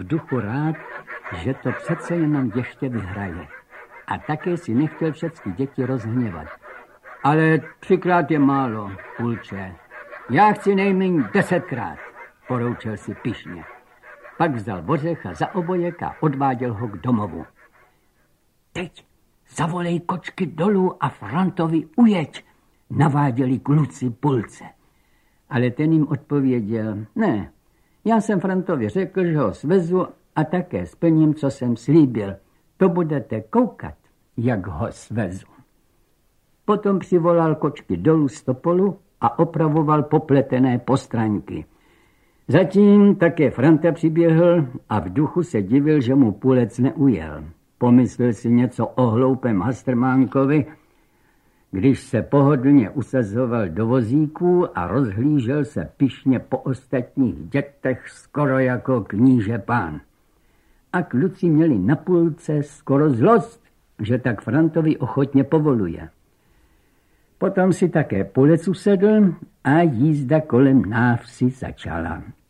duchu rád, že to přece jenom ještě vyhraje. A také si nechtěl všechny děti rozhněvat. Ale 3krát je málo, Pulče. Já chci nejméně 10krát, poroučel si pyšně. Pak vzal Bořecha za obojek a odváděl ho k domovu. Teď zavolej kočky dolů a Frantovi ujeď, naváděli kluci Pulce. Ale ten jim odpověděl, ne, já jsem Frantovi řekl, že ho svezu a také splním, co jsem slíbil. To budete koukat, jak ho svezu. Potom přivolal kočky dolů z topolu a opravoval popletené postraňky. Zatím také Franta přiběhl a v duchu se divil, že mu Pulec neujel. Pomyslel si něco o hloupém Hastrmánkovi, když se pohodlně usazoval do vozíků a rozhlížel se pyšně po ostatních dětech skoro jako kníže pán. A kluci měli na Pulce skoro zlost, že tak Frantovi ochotně povoluje. Potom si také Pulec usedl a jízda kolem návsi začala.